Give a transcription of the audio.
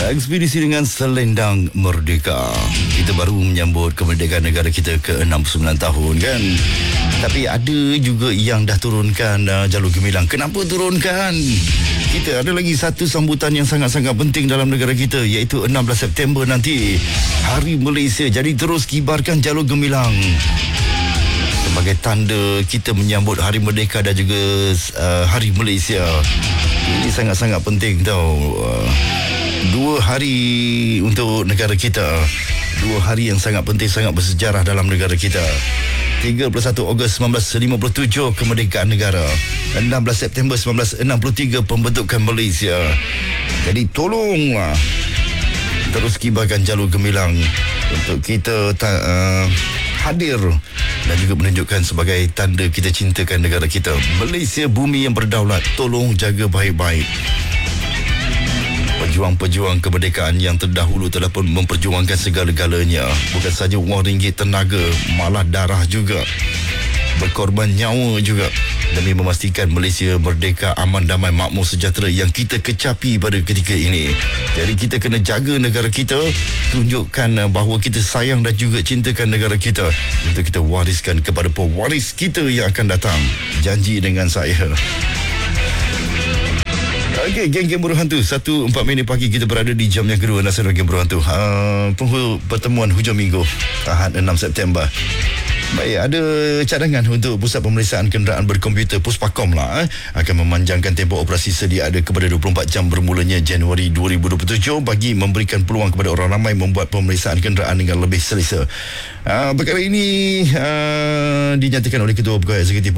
Ekspedisi dengan selendang merdeka. Kita baru menyambut kemerdekaan negara kita ke 69 tahun kan. Tapi ada juga yang dah turunkan jalur gemilang. Kenapa turunkan? Kita ada lagi satu sambutan yang sangat-sangat penting dalam negara kita, iaitu 16 September nanti, Hari Malaysia. Jadi terus kibarkan jalur gemilang sebagai tanda kita menyambut Hari Merdeka dan juga Hari Malaysia. Ini sangat-sangat penting tau. 2 hari untuk negara kita. 2 hari yang sangat penting, sangat bersejarah dalam negara kita. 31 Ogos 1957 kemerdekaan negara. 16 September 1963 pembentukan Malaysia. Jadi tolonglah terus kibarkan jalur gemilang untuk kita hadir dan juga menunjukkan sebagai tanda kita cintakan negara kita. Malaysia bumi yang berdaulat. Tolong jaga baik-baik. Pejuang-pejuang kemerdekaan yang terdahulu telah pun memperjuangkan segala-galanya. Bukan saja wang ringgit, tenaga, malah darah juga. Berkorban nyawa juga demi memastikan Malaysia merdeka, aman, damai, makmur, sejahtera yang kita kecapi pada ketika ini. Jadi kita kena jaga negara kita, tunjukkan bahawa kita sayang dan juga cintakan negara kita untuk kita wariskan kepada pewaris kita yang akan datang. Janji dengan saya. Okey, geng-geng Buruh Hantu, 1:04 pagi kita berada di jam yang kedua Nasional Geng Buruh Hantu. Pertemuan hujung minggu Ahad 6 September. Baik, ada cadangan untuk pusat pemeriksaan kenderaan berkomputer Puspakom akan memanjangkan tempoh operasi sedia ada kepada 24 jam bermulanya Januari 2027 bagi memberikan peluang kepada orang ramai membuat pemeriksaan kenderaan dengan lebih selesa. Perkara ini dinyatakan oleh Ketua Pegawai Eksekutif